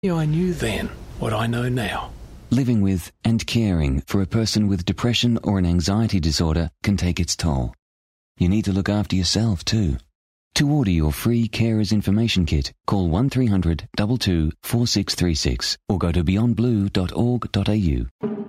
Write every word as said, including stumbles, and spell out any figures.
I knew then what I know now. Living with and caring for a person with depression or an anxiety disorder can take its toll. You need to look after yourself too. To order your free Carers Information Kit, call one three hundred two two four six three six or go to beyond blue dot org dot a u.